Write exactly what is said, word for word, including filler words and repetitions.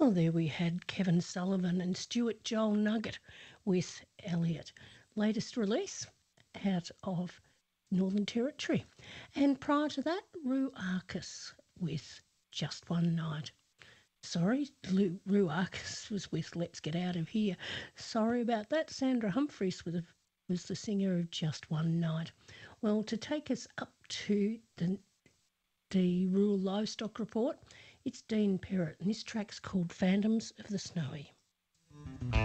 Well, there we had Kevin Sullivan and Stuart Joel Nugget with Elliot. Latest release out of Northern Territory. And prior to that, Rue Arcus with Just One Night. Sorry, Lou, Rue Arcus was with Let's Get Out of Here. Sorry about that. Sandra Humphries was, was the singer of Just One Night. Well, to take us up to the, the Rural Livestock Report, it's Dean Perrott, and this track's called Phantoms of the Snowy.